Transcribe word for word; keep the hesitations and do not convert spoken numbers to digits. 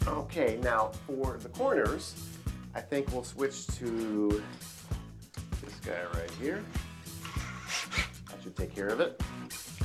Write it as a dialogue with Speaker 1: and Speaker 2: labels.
Speaker 1: Okay, now for the corners, I think we'll switch to this guy right here. That should take care of it.